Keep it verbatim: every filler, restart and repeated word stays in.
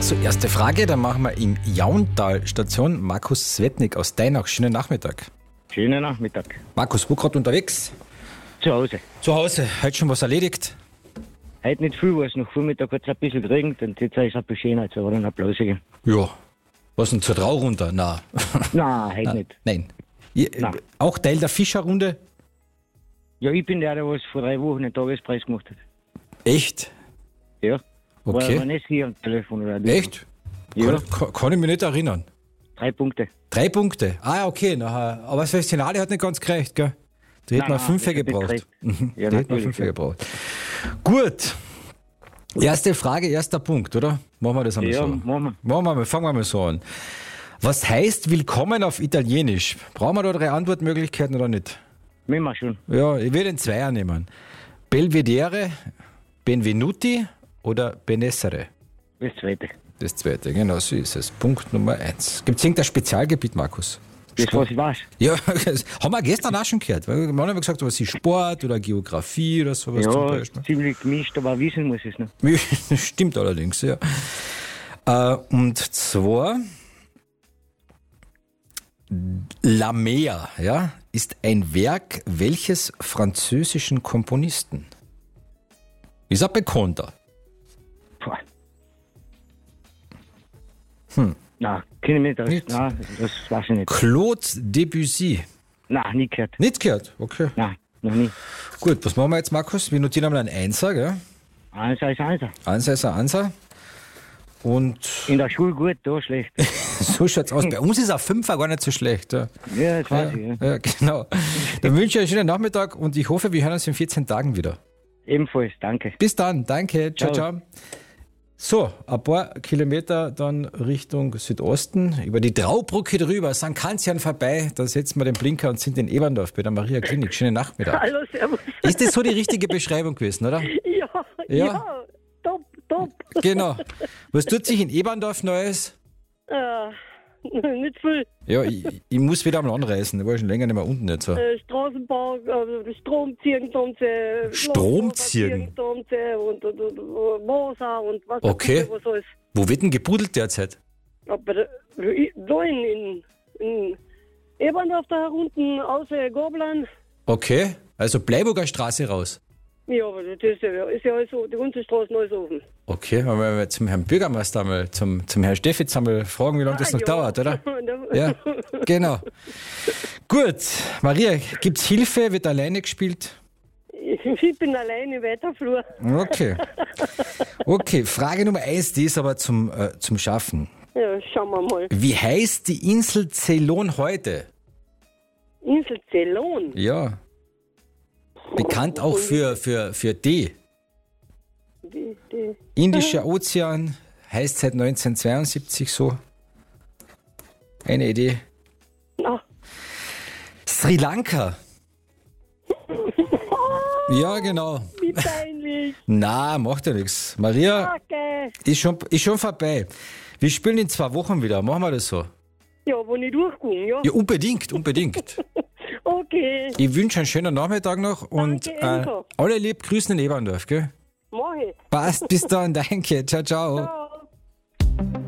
So, erste Frage, dann machen wir im Jauntal-Station. Markus Svetnik aus Deinach. Schönen Nachmittag. Schönen Nachmittag. Markus, wo gerade unterwegs? Zu Hause. Zu Hause. Heute schon was erledigt? Heute nicht viel, was noch Vormittag hat es ein bisschen geregnet und jetzt ist es ein bisschen schön, also war dann Applaus gegeben. Ja. Was denn zur Traurunde? Nein. Nein, heute Nein. nicht. Nein. Ihr, Nein. Auch Teil der Fischerrunde? Ja, ich bin der, der was vor drei Wochen den Tagespreis gemacht hat. Echt? Ja. Okay. War nicht hier am Telefon oder wie? Echt? Ja. Kann, kann, kann ich mich nicht erinnern. Drei Punkte. Drei Punkte. Ah, okay. Nachher. Aber das Finale hat nicht ganz gereicht, gell? Da hätten Nein, wir nein, fünf das hat nicht gebraucht. gereicht. Mhm. Ja, Da hätten wir natürlich, fünf ja. gebraucht. Gut. Erste Frage, erster Punkt, oder? Machen wir das einmal Ja, so. machen wir. Machen wir mal, fangen wir mal so an. Was heißt Willkommen auf Italienisch? Brauchen wir da drei Antwortmöglichkeiten oder nicht? Müssen wir schon. Ja, ich will den Zweier nehmen. Belvedere, Benvenuti oder Benessere? Das zweite. Das zweite, genau so ist es. Punkt Nummer eins. Gibt es irgendein Spezialgebiet, Markus? Das, was ich weiß. Ja, das haben wir gestern auch schon gehört. Weil man hat immer gesagt, was ist Sport oder Geografie oder sowas zum Ja, Beispiel. ziemlich gemischt, aber wissen muss ich es noch. Das stimmt allerdings, ja. Äh, und zwar La Mer, ja, ist ein Werk welches französischen Komponisten? Ist er bekannter? Boah. Hm. Nein, kenne ich mich Nicht? nicht aus. Nein, das weiß ich nicht. Claude Debussy. Nein, nie gehört. Nicht gehört? Okay. Nein, noch nie. Gut, was machen wir jetzt, Markus? Wir notieren einmal einen Einser, gell? Eins ist eins. Einser ist ein Einser. Und In der Schule gut, da schlecht. so schaut's aus. Bei uns ist ein Fünfer gar nicht so schlecht. Ja, Ja, das weiß ja, ich. Ja. ja genau. Dann wünsche ich euch einen schönen Nachmittag und ich hoffe, wir hören uns in vierzehn Tagen wieder. Ebenfalls, danke. Bis dann, danke, ciao, Ciao. ciao. So, ein paar Kilometer dann Richtung Südosten, über die Draubrücke drüber, Sankt Kanzian vorbei, da setzen wir den Blinker und sind in Eberndorf bei der Maria Klinik. Schönen Nachmittag. Hallo, servus. Ist das so die richtige Beschreibung gewesen, oder? Ja, Ja. ja, top, top. Genau. Was tut sich in Eberndorf Neues? Äh, nicht viel. Ja, ich, ich muss wieder am anreisen, ich war schon länger nicht mehr unten nicht so. Äh, Straßenbau, äh, Strom ziehen tun sie. Strom ziehen? Wasser tun sie und, und, und, und Wasser und was Okay. weiß ich, was alles. Wo wird denn gebudelt derzeit? Aber da da in, in, in Eberndorf da unten, außer Gobeln. Okay, also Bleiburger Straße raus. Ja, aber das ist ja, ist ja alles so, die ganze Straße alles offen. Okay, wenn wir mal zum Herrn Bürgermeister mal, zum, zum Herrn Steffitz einmal fragen, wie lange das Ah, noch ja. dauert, oder? Ja, genau. Gut, Maria, gibt's Hilfe? Wird alleine gespielt? Ich bin alleine im Weiterflur. Okay. Okay, Frage Nummer eins, die ist aber zum, äh, zum Schaffen. Ja, schauen wir mal. Wie heißt die Insel Ceylon heute? Insel Ceylon. Ja. Bekannt auch für, für, für D. Die, die. Indischer Ozean heißt seit neunzehnhundertzweiundsiebzig so. Eine Idee. Na, Sri Lanka. Ja, genau. wie peinlich. Na, macht ja nichts. Maria, Danke. ist schon, ist schon vorbei. Wir spielen in zwei Wochen wieder. Machen wir das so? Ja, wo ich durchkomme, ja. Ja, unbedingt, unbedingt. Okay, Ich wünsche einen schönen Nachmittag noch und Danke, äh, ebenso. alle lieb grüßen in Eberndorf, gell? mach ich. Passt, bis dann, danke. Ciao, ciao. Ciao.